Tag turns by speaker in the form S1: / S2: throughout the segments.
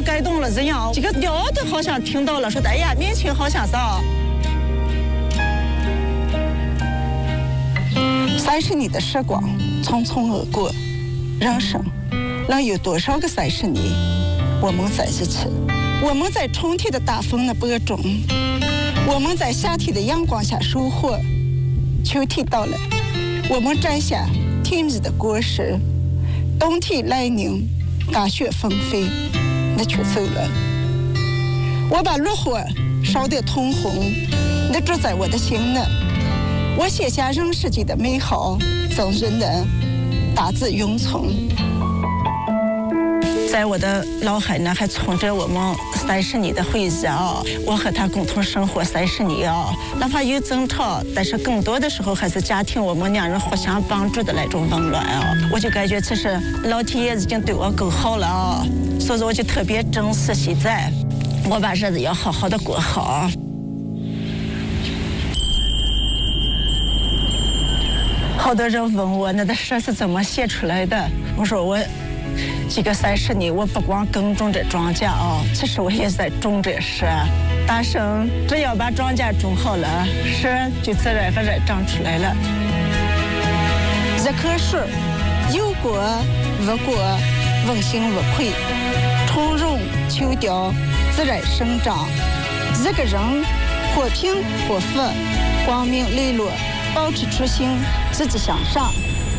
S1: 感动了人样，这个鸟都好像听到了，说哎呀，面前好像啥。30年的时光匆匆而过，人生能有多少个30年？我们在一起，我们在春天的大风的播种，我们在夏天的阳光下收获，秋天到了，我们摘下甜蜜的果实，冬天来临，大雪纷飞，你却走了。我把炉火烧得通红，你住在我的心呢。我写下人世间的美好，赠予你大自永存。在我的脑海呢，还存着我们30年的回忆啊！我和他共同生活30年啊，哪怕有争吵，但是更多的时候还是家庭我们两人互相帮助的那种温暖啊！我就感觉其实老天爷已经对我够好了啊，所以我就特别珍惜现在，我把日子要好好的过好。好多人问我那的诗是怎么写出来的，我说我这个30年，我不光耕种着庄稼啊，其实我也在种着诗。大圣只要把庄稼种好了，诗就自然而然长出来了。一棵树有果无果，问心无愧，春荣秋凋，自然生长。一个人或贫或富，光明磊落，保持初心，积极向上。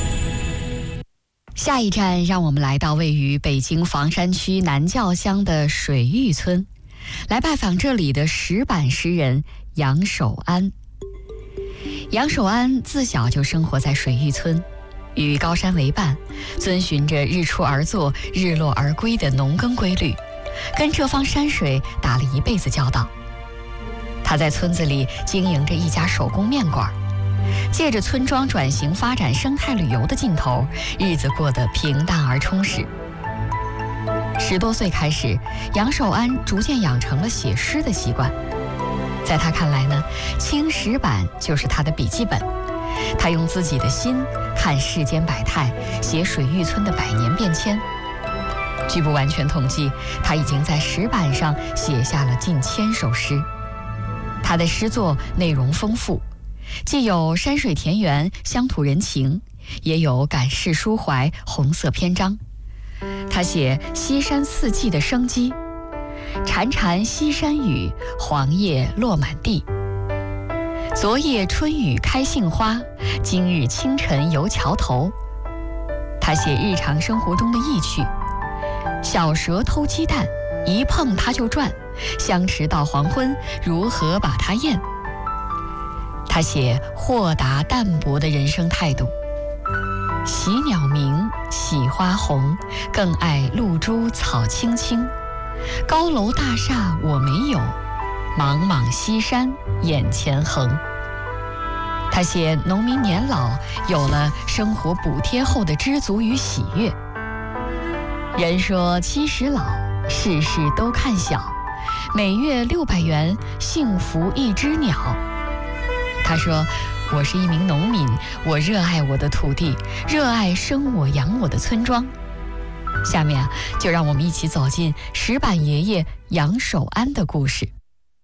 S2: 下一站，让我们来到位于北京房山区南教乡的水峪村，来拜访这里的石板诗人杨守安。杨守安自小就生活在水峪村，与高山为伴，遵循着日出而作、日落而归的农耕规律，跟这方山水打了一辈子交道。他在村子里经营着一家手工面馆，借着村庄转型发展生态旅游的劲头，日子过得平淡而充实。10多岁开始，杨守安逐渐养成了写诗的习惯。在他看来呢，青石板就是他的笔记本。他用自己的心看世间百态，写水峪村的100年变迁。据不完全统计，他已经在石板上写下了近1000首诗。他的诗作内容丰富，既有山水田园、乡土人情，也有感世抒怀、红色篇章。他写西山四季的生机，潺潺西山雨，黄叶落满地。昨夜春雨开杏花，今日清晨游桥头。他写日常生活中的意趣，小蛇偷鸡蛋，一碰它就转，相持到黄昏，如何把它咽？他写豁达淡泊的人生态度，喜鸟鸣，喜花红，更爱露珠草青青。高楼大厦我没有，茫茫西山眼前横。他写农民年老有了生活补贴后的知足与喜悦。人说70老，事事都看小，每月600元，幸福一只鸟。他说，我是一名农民，我热爱我的土地，热爱生我养我的村庄。下面就让我们一起走进石板爷爷杨守安的故事。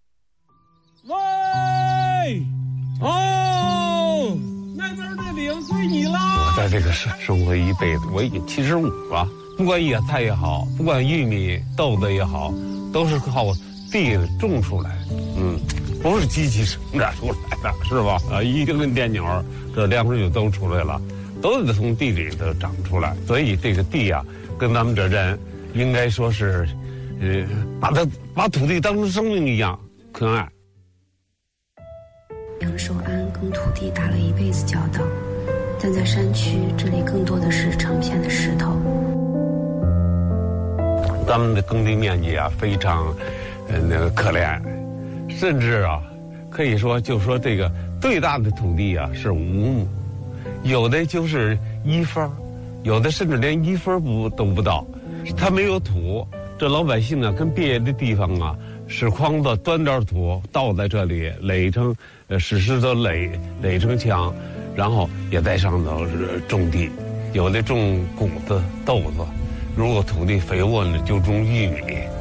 S3: 喂，哦，那边的领归你了。
S4: 我在这个生活一辈子，我已经75了。不管野菜也好，不管玉米、豆子也好，都是靠地种出来。不是机器生长出来的，是吧？一定跟电鸟，这粮食就都出来了，都得从地里头长出来。所以这个地啊，跟咱们这人应该说是，把土地当成生命一样可爱。
S5: 杨守安跟土地打了一辈子交道，但在山区，这里更多的是成片的石头。
S4: 咱们的耕地面积啊，非常，可怜。甚至啊，可以说，就说这个最大的土地啊是5亩，有的就是1分，有的甚至连1分都不到。它没有土，这老百姓啊，跟别的地方啊，使筐子端点土倒在这里，垒成使石头垒成墙，然后也在上头种地，有的种谷子、豆子。如果土地肥沃呢，就种玉米。